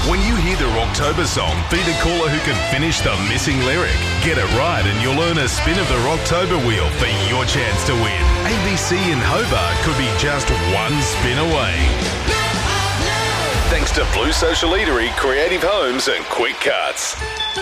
When you hear the Rocktober song, beat a caller who can finish the missing lyric. Get it right and you'll earn a spin of the Rocktober wheel for your chance to win. ABC in Hobart could be just one spin away. Thanks to Blue Social Eatery, Creative Homes and Quick Cuts.